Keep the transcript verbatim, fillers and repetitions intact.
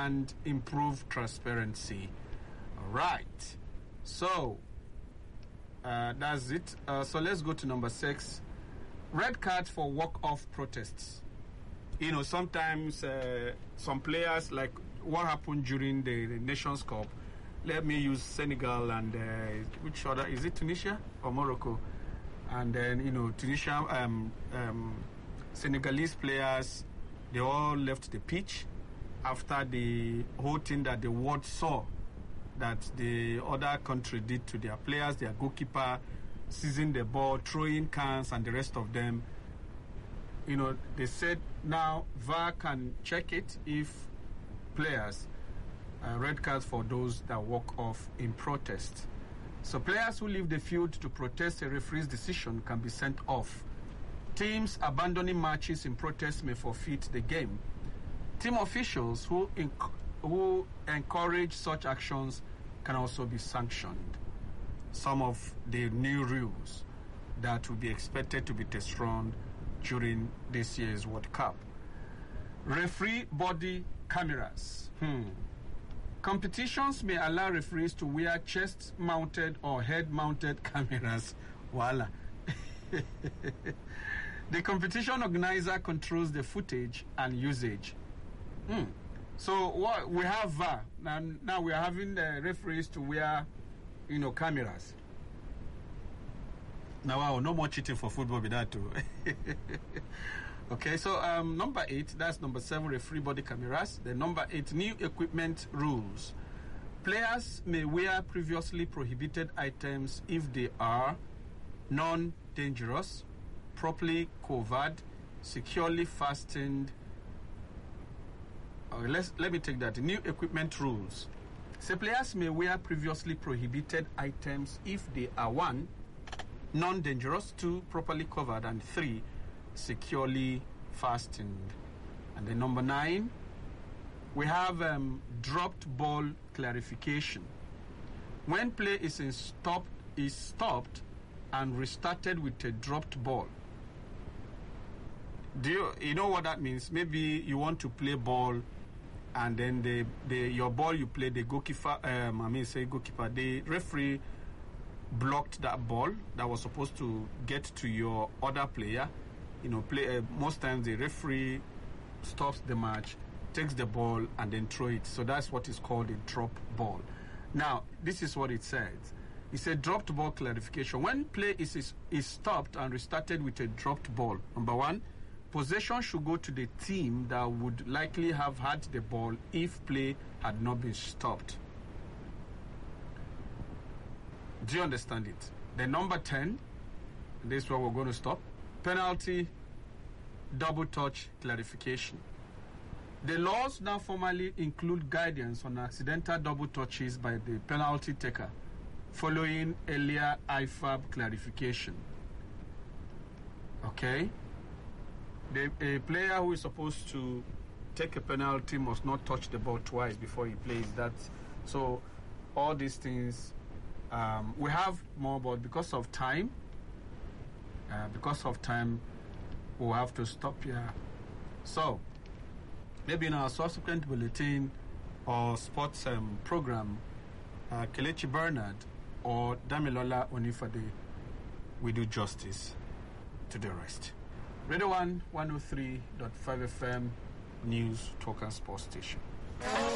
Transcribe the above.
and improve transparency. All right. So, uh, that's it. Uh, so let's go to number six. Red cards for walk-off protests. You know, sometimes uh, some players, like what happened during the, the Nations Cup, let me use Senegal and uh, which other, is it Tunisia or Morocco? And then, you know, Tunisia, um, um, Senegalese players, they all left the pitch after the whole thing that the world saw that the other country did to their players, their goalkeeper, seizing the ball, throwing cans, and the rest of them. You know, they said now V A R can check it if players, uh, red cards for those that walk off in protest. So players who leave the field to protest a referee's decision can be sent off. Teams abandoning matches in protest may forfeit the game. Team officials who inc- who encourage such actions can also be sanctioned. Some of the new rules that will be expected to be test run during this year's World Cup. Referee body cameras. Hmm. Competitions may allow referees to wear chest-mounted or head-mounted cameras. Voila. The competition organizer controls the footage and usage. Hmm. So what we have V A R, and now we are having the referees to wear, you know, cameras. Now, wow, no more cheating for football with that too. Okay, so um, number eight, that's number seven, referee body cameras. The number eight, new equipment rules. Players may wear previously prohibited items if they are non-dangerous, properly covered, securely fastened. Okay, let's, let me take that. New equipment rules. So players may wear previously prohibited items if they are one, non-dangerous, two, properly covered, and three, securely fastened. And then number nine, we have um, dropped ball clarification. When play is in stop, is stopped and restarted with a dropped ball. Do you, you know what that means? Maybe you want to play ball, and then the, the your ball you play, the goalkeeper, um, I mean say goalkeeper, the referee blocked that ball that was supposed to get to your other player. You know, play. Uh, most times the referee stops the match, takes the ball, and then throw it. So that's what is called a drop ball. Now, this is what it says. It's a dropped ball clarification. When play is, is is stopped and restarted with a dropped ball, number one, possession should go to the team that would likely have had the ball if play had not been stopped. Do you understand it? The number ten, this is where we're going to stop. Penalty, double touch clarification. The laws now formally include guidance on accidental double touches by the penalty taker, following earlier I F A B clarification. Okay? The, a player who is supposed to take a penalty must not touch the ball twice before he plays that. So, all these things, um, we have more, but because of time, Uh, because of time, we'll have to stop here. So, maybe in our subsequent bulletin or sports um, program, uh, Kelechi Bernard or Damilola Onifade will do justice to the rest. Radio one, one oh three point five F M, News, Talk and Sports Station.